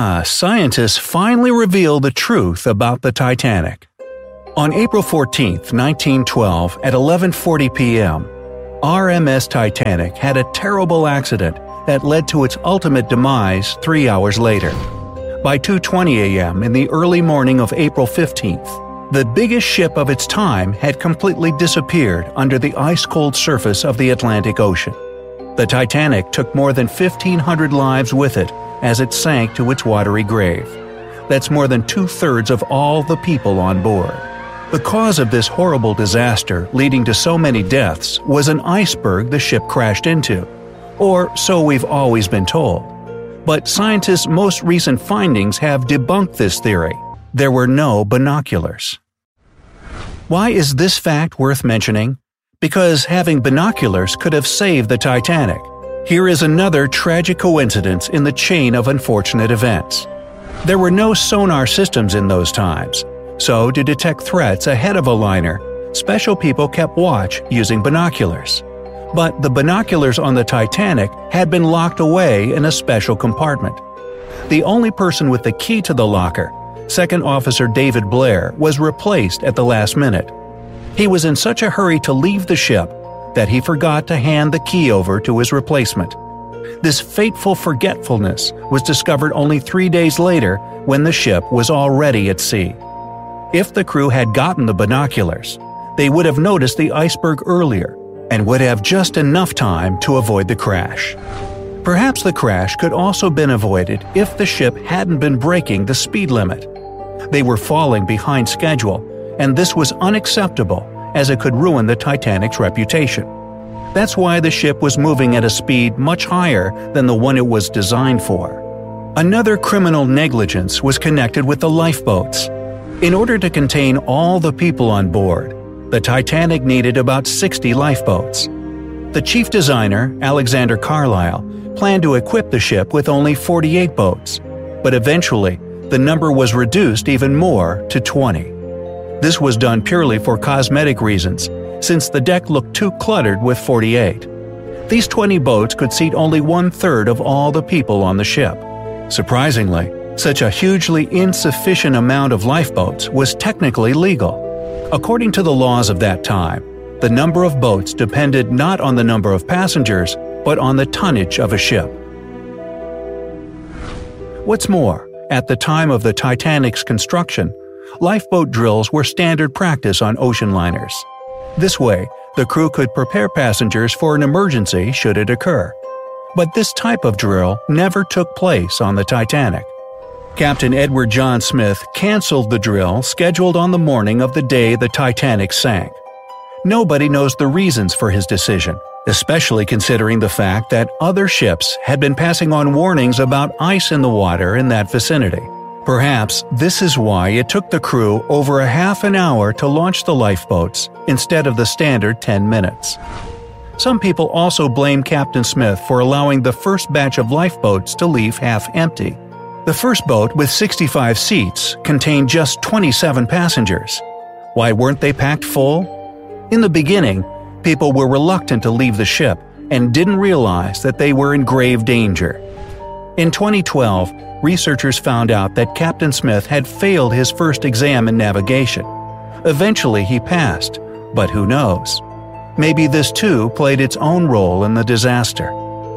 Scientists finally revealed the truth about the Titanic. On April 14, 1912, at 11:40 p.m., RMS Titanic had a terrible accident that led to its ultimate demise 3 hours later. By 2:20 a.m. in the early morning of April 15th, the biggest ship of its time had completely disappeared under the ice-cold surface of the Atlantic Ocean. The Titanic took more than 1,500 lives with it as it sank to its watery grave. That's more than 2/3 of all the people on board. The cause of this horrible disaster, leading to so many deaths, was an iceberg the ship crashed into. Or so we've always been told. But scientists' most recent findings have debunked this theory. There were no binoculars. Why is this fact worth mentioning? Because having binoculars could have saved the Titanic. Here is another tragic coincidence in the chain of unfortunate events. There were no sonar systems in those times, so to detect threats ahead of a liner, special people kept watch using binoculars. But the binoculars on the Titanic had been locked away in a special compartment. The only person with the key to the locker, Second Officer David Blair, was replaced at the last minute. He was in such a hurry to leave the ship that he forgot to hand the key over to his replacement. This fateful forgetfulness was discovered only 3 days later when the ship was already at sea. If the crew had gotten the binoculars, they would have noticed the iceberg earlier and would have just enough time to avoid the crash. Perhaps the crash could also have been avoided if the ship hadn't been breaking the speed limit. They were falling behind schedule, and this was unacceptable as it could ruin the Titanic's reputation. That's why the ship was moving at a speed much higher than the one it was designed for. Another criminal negligence was connected with the lifeboats. In order to contain all the people on board, the Titanic needed about 60 lifeboats. The chief designer, Alexander Carlisle, planned to equip the ship with only 48 boats, but eventually the number was reduced even more to 20. This was done purely for cosmetic reasons, since the deck looked too cluttered with 48. These 20 boats could seat only 1/3 of all the people on the ship. Surprisingly, such a hugely insufficient amount of lifeboats was technically legal. According to the laws of that time, the number of boats depended not on the number of passengers, but on the tonnage of a ship. What's more, at the time of the Titanic's construction, lifeboat drills were standard practice on ocean liners. This way, the crew could prepare passengers for an emergency should it occur. But this type of drill never took place on the Titanic. Captain Edward John Smith canceled the drill scheduled on the morning of the day the Titanic sank. Nobody knows the reasons for his decision, especially considering the fact that other ships had been passing on warnings about ice in the water in that vicinity. Perhaps this is why it took the crew over a half an hour to launch the lifeboats instead of the standard 10 minutes. Some people also blame Captain Smith for allowing the first batch of lifeboats to leave half empty. The first boat, with 65 seats, contained just 27 passengers. Why weren't they packed full? In the beginning, people were reluctant to leave the ship and didn't realize that they were in grave danger. In 2012, researchers found out that Captain Smith had failed his first exam in navigation. Eventually he passed, but who knows? Maybe this too played its own role in the disaster.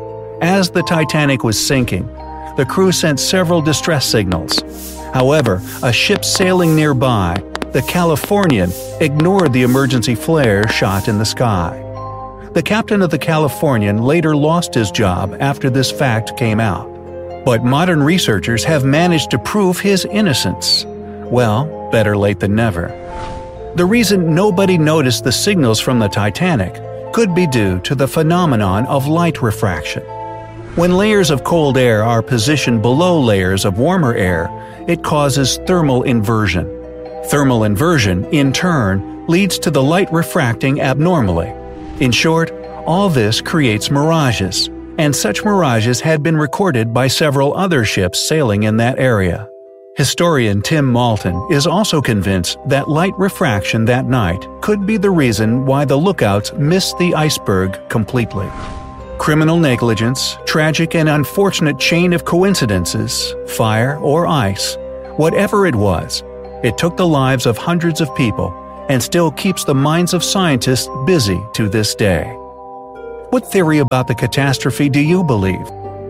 As the Titanic was sinking, the crew sent several distress signals. However, a ship sailing nearby, the Californian, ignored the emergency flare shot in the sky. The captain of the Californian later lost his job after this fact came out. But modern researchers have managed to prove his innocence. Well, better late than never. The reason nobody noticed the signals from the Titanic could be due to the phenomenon of light refraction. When layers of cold air are positioned below layers of warmer air, it causes thermal inversion. Thermal inversion, in turn, leads to the light refracting abnormally. In short, all this creates mirages, and such mirages had been recorded by several other ships sailing in that area. Historian Tim Malton is also convinced that light refraction that night could be the reason why the lookouts missed the iceberg completely. Criminal negligence, tragic and unfortunate chain of coincidences, fire or ice, whatever it was, it took the lives of hundreds of people and still keeps the minds of scientists busy to this day. What theory about the catastrophe do you believe?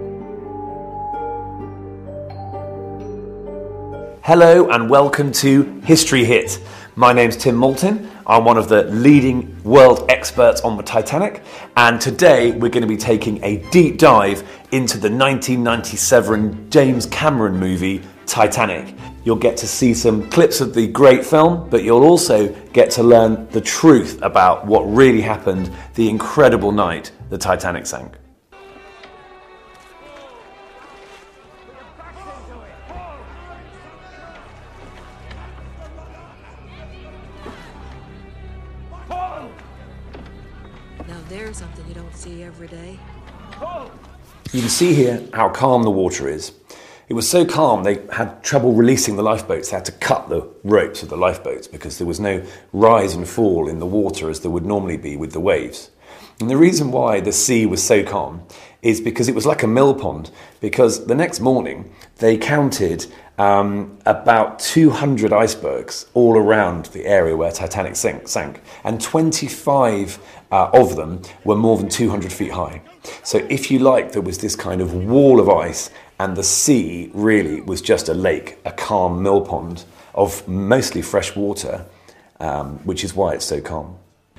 Hello and welcome to History Hit. My name's Tim Moulton. I'm one of the leading world experts on the Titanic, and today we're going to be taking a deep dive into the 1997 James Cameron movie Titanic. You'll get to see some clips of the great film, but you'll also get to learn the truth about what really happened the incredible night the Titanic sank. Now there's something you don't see every day. You can see here how calm the water is. It was so calm they had trouble releasing the lifeboats. They had to cut the ropes of the lifeboats because there was no rise and fall in the water as there would normally be with the waves. And the reason why the sea was so calm is because it was like a mill pond, because the next morning they counted about 200 icebergs all around the area where Titanic sank, and 25 of them were more than 200 feet high. So if you like, there was this kind of wall of ice, and the sea really was just a lake, a calm mill pond of mostly fresh water, which is why it's so calm.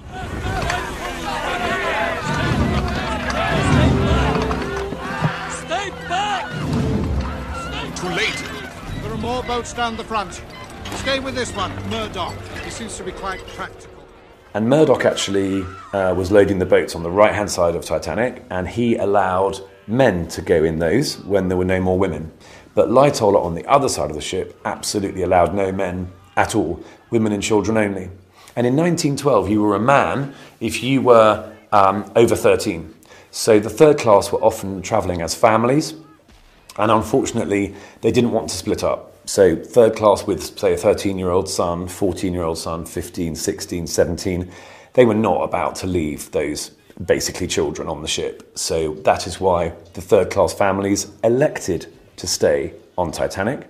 Stay back! Too late. There are more boats down the front. Stay with this one, Murdoch. He seems to be quite practical. And Murdoch actually was loading the boats on the right-hand side of Titanic, and he allowed men to go in those when there were no more women. But Lightoller on the other side of the ship absolutely allowed no men at all, women and children only. And in 1912, you were a man if you were over 13. So the third class were often travelling as families, and unfortunately, they didn't want to split up. So third class with, say, a 13-year-old son, 14-year-old son, 15, 16, 17, they were not about to leave those basically children on the ship. So that is why the third class families elected to stay on Titanic.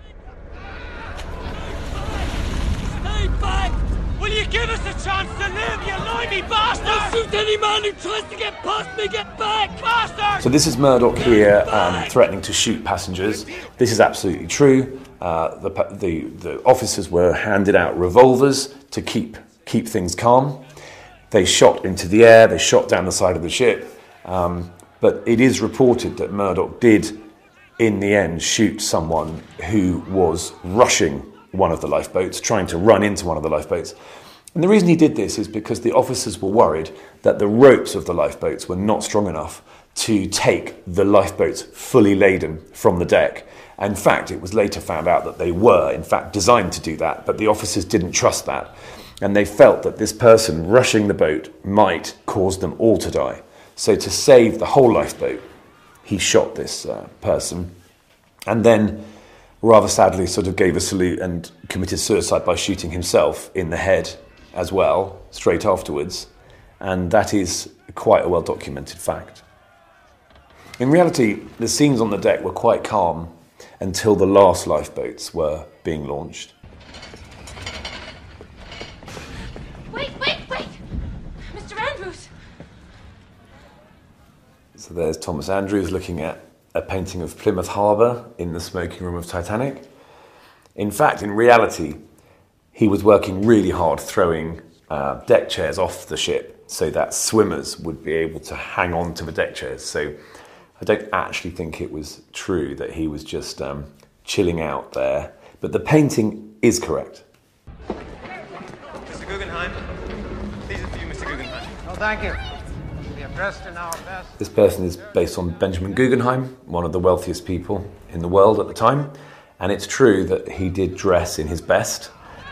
Stay back! Will you give us a chance to live, you limey bastard? I'll shoot any man who tries to get past me! Get back, bastard! So this is Murdoch here threatening to shoot passengers. This is absolutely true. The officers were handed out revolvers to keep things calm. They shot into the air, they shot down the side of the ship, but it is reported that Murdoch did, in the end, shoot someone who was rushing one of the lifeboats, trying to run into one of the lifeboats. And the reason he did this is because the officers were worried that the ropes of the lifeboats were not strong enough to take the lifeboats fully laden from the deck. In fact, it was later found out that they were, in fact, designed to do that, but the officers didn't trust that. And they felt that this person rushing the boat might cause them all to die. So to save the whole lifeboat, he shot this person, and then, rather sadly, sort of gave a salute and committed suicide by shooting himself in the head as well, straight afterwards. And that is quite a well-documented fact. In reality, the scenes on the deck were quite calm until the last lifeboats were being launched. Wait! Mr. Andrews! So there's Thomas Andrews looking at a painting of Plymouth Harbour in the smoking room of Titanic. In fact, in reality, he was working really hard throwing deck chairs off the ship so that swimmers would be able to hang on to the deck chairs. So I don't actually think it was true that he was just chilling out there, but the painting is correct. Mr. Guggenheim, these are for you, Mr. Guggenheim. Oh, thank you. We are dressed in our best. This person is based on Benjamin Guggenheim, one of the wealthiest people in the world at the time, and it's true that he did dress in his best.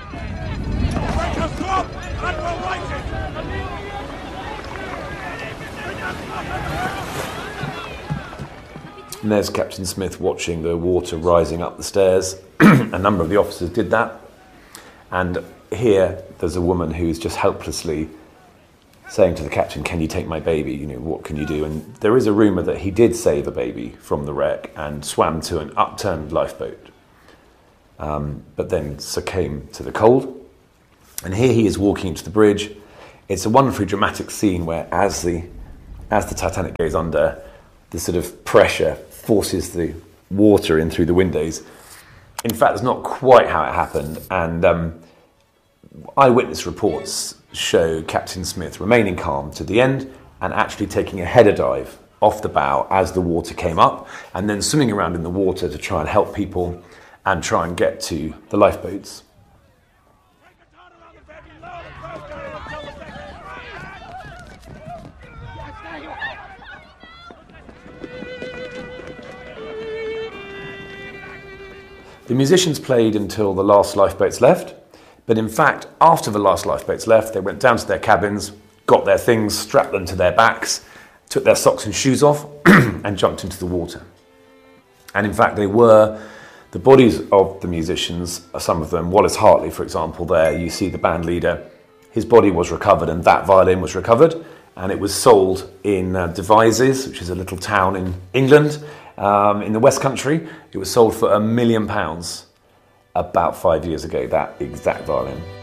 And there's Captain Smith watching the water rising up the stairs. A number of the officers did that. And here there's a woman who's just helplessly saying to the captain, "Can you take my baby? You know, what can you do?" And there is a rumour that he did save a baby from the wreck and swam to an upturned lifeboat, but then succumbed to the cold. And here he is walking into the bridge. It's a wonderfully dramatic scene where, as the Titanic goes under, the sort of pressure forces the water in through the windows. In fact, that's not quite how it happened, and eyewitness reports show Captain Smith remaining calm to the end and actually taking a header dive off the bow as the water came up, and then swimming around in the water to try and help people and try and get to the lifeboats. The musicians played until the last lifeboats left, but in fact, after the last lifeboats left, they went down to their cabins, got their things, strapped them to their backs, took their socks and shoes off, and jumped into the water. And in fact, the bodies of the musicians, some of them, Wallace Hartley, for example, there, you see the band leader, his body was recovered and that violin was recovered, and it was sold in Devizes, which is a little town in England, in the West Country. It was sold for £1 million about 5 years ago, that exact violin.